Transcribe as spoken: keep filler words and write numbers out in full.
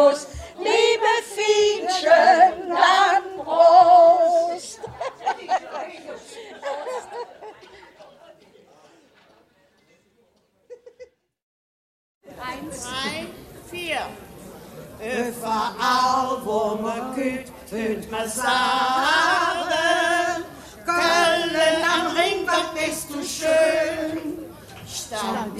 muss. Liebe Fienchen, dann Prost! Eins, drei, vier. Überall, wo man geht, hört man sagen, Köln am Ring, was bist du schön. Stand